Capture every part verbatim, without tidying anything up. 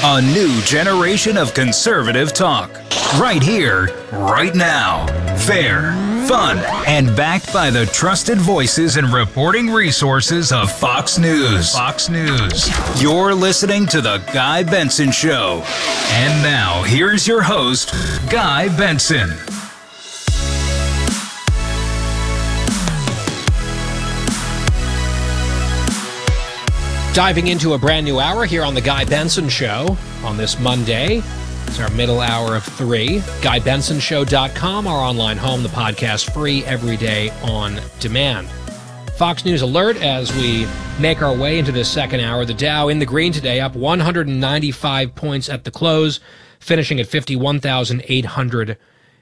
A new generation of conservative talk. Right here, right now. Fair, fun, and backed by the trusted voices and reporting resources of Fox News. Fox News. You're listening to The Guy Benson Show. And now, here's your host, Guy Benson. Diving into a brand new hour here on The Guy Benson Show on this Monday. It's our middle hour of three. guy benson show dot com, our online home, the podcast free every day on demand. Fox News alert as we make our way into this second hour. The Dow in the green today, up one hundred ninety-five points at the close, finishing at fifty-one thousand eight hundred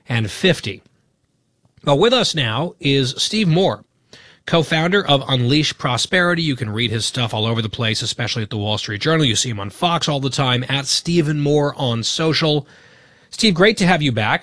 fifty. Well, with us now is Steve Moore, co-founder of Unleash Prosperity. You can read his stuff all over the place, especially at the Wall Street Journal. You see him on Fox all the time, at Stephen Moore on social. Steve, great to have you back.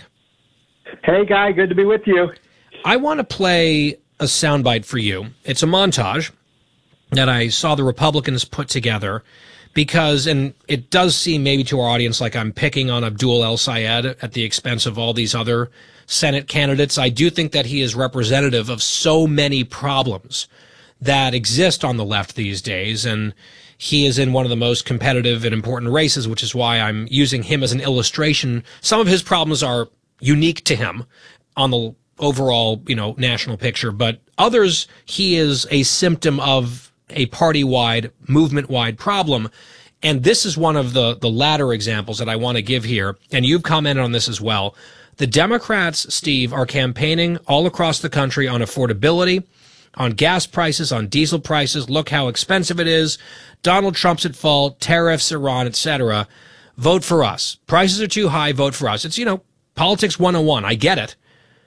Hey, Guy, good to be with you. I want to play a soundbite for you. It's a montage that I saw the Republicans put together because, and it does seem maybe to our audience like I'm picking on Abdul El-Sayed at the expense of all these other Senate candidates. I do think that he is representative of so many problems that exist on the left these days, and he is in one of the most competitive and important races, which is why I'm using him as an illustration. Some of his problems are unique to him on the overall, you know, national picture, but others, he is a symptom of a party-wide, movement-wide problem. And this is one of the, the latter examples that I want to give here, and you've commented on this as well. The Democrats, Steve, are campaigning all across the country on affordability, on gas prices, on diesel prices. Look how expensive it is. Donald Trump's at fault, tariffs, Iran, et cetera. Vote for us. Prices are too high. Vote for us. It's, you know, politics one oh one. I get it.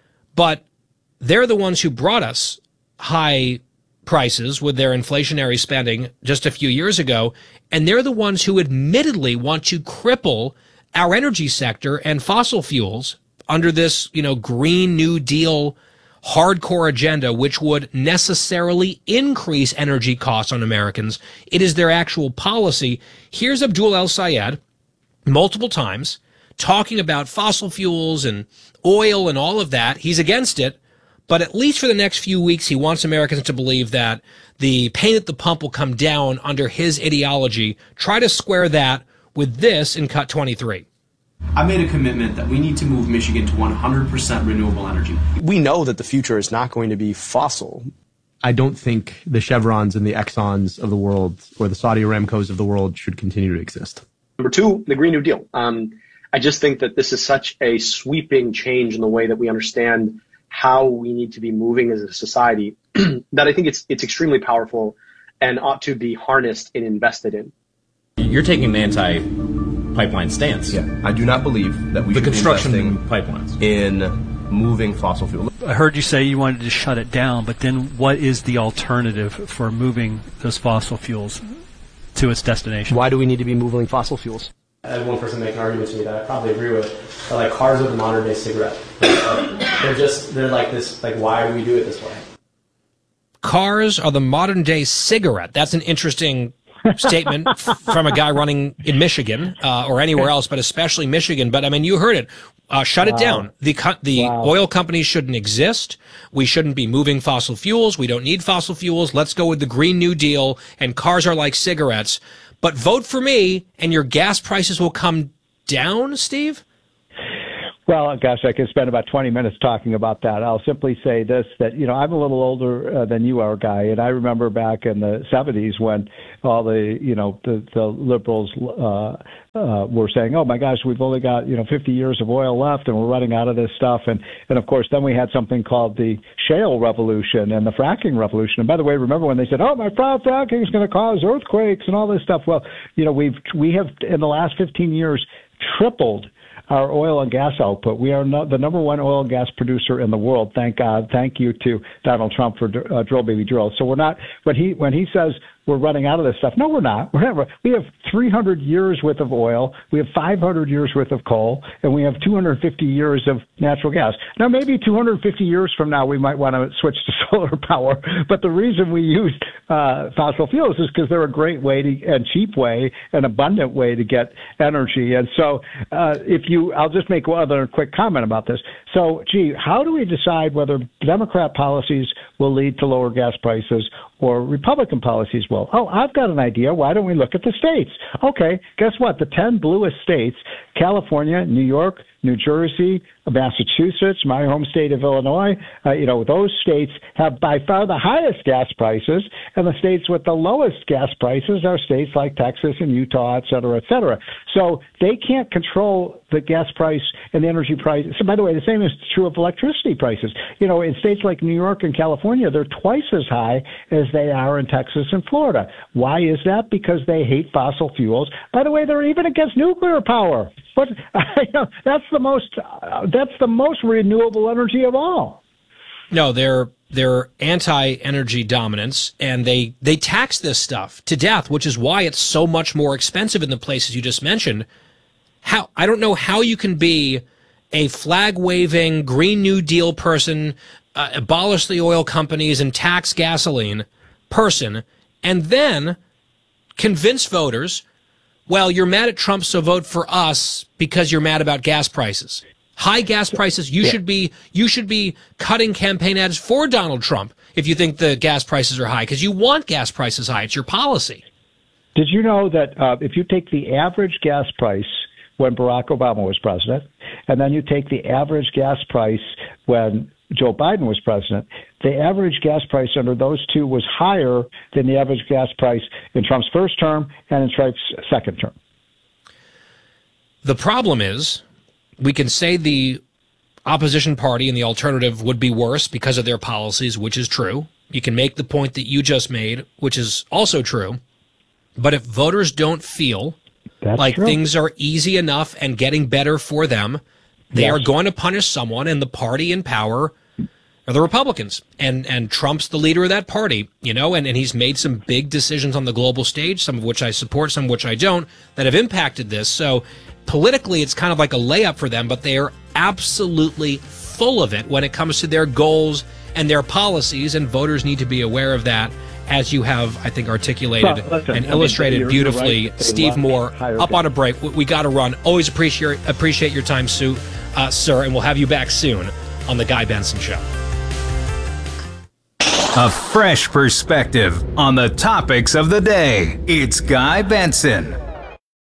But they're the ones who brought us high prices with their inflationary spending just a few years ago. And they're the ones who admittedly want to cripple our energy sector and fossil fuels under this, you know, Green New Deal hardcore agenda, which would necessarily increase energy costs on Americans. It is their actual policy. Here's Abdul El-Sayed multiple times talking about fossil fuels and oil and all of that. He's against it, but at least for the next few weeks, he wants Americans to believe that the pain at the pump will come down under his ideology. Try to square that with this in cut twenty-three. I made a commitment that we need to move Michigan to one hundred percent renewable energy. We know that the future is not going to be fossil. I don't think the Chevrons and the Exxons of the world or the Saudi Aramcos of the world should continue to exist. Number two, the Green New Deal. Um, I just think that this is such a sweeping change in the way that we understand how we need to be moving as a society that I think it's it's extremely powerful and ought to be harnessed and invested in. You're taking an anti-pipeline stance. Yeah, I do not believe that we the should construction be investing pipelines in moving fossil fuel. I heard you say you wanted to shut it down, but then what is the alternative for moving those fossil fuels to its destination? Why do we need to be moving fossil fuels? I had one person make an argument to me that I probably agree with. But like cars are the modern day cigarette. They're just, they're like this, like why do we do it this way? Cars are the modern day cigarette. That's an interesting statement from a guy running in Michigan uh, or anywhere else, but especially Michigan. But I mean, you heard it. Uh, shut wow. it down. The co- the wow. oil companies shouldn't exist. We shouldn't be moving fossil fuels. We don't need fossil fuels. Let's go with the Green New Deal, and cars are like cigarettes. But vote for me, and your gas prices will come down, Steve? Well, gosh, I could spend about twenty minutes talking about that. I'll simply say this, that, you know, I'm a little older uh, than you are, Guy, and I remember back in the seventies when all the, you know, the, the liberals uh, uh, were saying, oh, my gosh, we've only got, you know, fifty years of oil left and we're running out of this stuff. And, and of course, then we had something called the shale revolution and the fracking revolution. And by the way, remember when they said, oh, my fracking is going to cause earthquakes and all this stuff? Well, you know, we've we have in the last fifteen years tripled our oil and gas output. We are not the number one oil and gas producer in the world. Thank God. Thank you to Donald Trump for uh, drill baby drill. So we're not when he when he says we're running out of this stuff. No, we're not. We're not. We have three hundred years worth of oil. We have five hundred years worth of coal, and we have two hundred fifty years of natural gas. Now, maybe two hundred fifty years from now, we might want to switch to solar power. But the reason we use uh, fossil fuels is because they're a great way to, and cheap way, an abundant way to get energy. And so, uh, if you, I'll just make one other quick comment about this. So, gee, how do we decide whether Democrat policies will lead to lower gas prices or Republican policies will? Oh, I've got an idea. Why don't we look at the states? Okay, guess what? The ten bluest states, California, New York, New Jersey, Massachusetts, my home state of Illinois, uh, you know, those states have by far the highest gas prices, and the states with the lowest gas prices are states like Texas and Utah, et cetera, et cetera. So they can't control the gas price and the energy price. So, by the way, the same is true of electricity prices. You know, in states like New York and California, they're twice as high as they are in Texas and Florida. Why is that? Because they hate fossil fuels. By the way, they're even against nuclear power. But you know, that's the most uh, that's the most renewable energy of all. No, they're they're anti-energy dominance, and they they tax this stuff to death, which is why it's so much more expensive in the places you just mentioned. How I don't know how you can be a flag-waving Green New Deal person, uh, abolish the oil companies and tax gasoline person, and then convince voters, well, you're mad at Trump, so vote for us because you're mad about gas prices. High gas prices, you yeah. should be you should be cutting campaign ads for Donald Trump if you think the gas prices are high, because you want gas prices high. It's your policy. Did you know that uh, if you take the average gas price when Barack Obama was president, and then you take the average gas price when Joe Biden was president, the average gas price under those two was higher than the average gas price in Trump's first term and in Trump's second term. The problem is, we can say the opposition party and the alternative would be worse because of their policies, which is true. You can make the point that you just made, which is also true. But if voters don't feel That's like true. things are easy enough and getting better for them, they yes. are going to punish someone, and the party in power are the Republicans. And and Trump's the leader of that party, you know, and, and he's made some big decisions on the global stage, some of which I support, some of which I don't, that have impacted this. So politically, it's kind of like a layup for them, but they are absolutely full of it when it comes to their goals and their policies, and voters need to be aware of that, as you have, I think, articulated well, listen, and I illustrated mean, you're, beautifully. You're right. Steve Moore, up on a break. We, we got to run. Always appreciate appreciate your time, Sue, uh, sir, and we'll have you back soon on The Guy Benson Show. A fresh perspective on the topics of the day. It's Guy Benson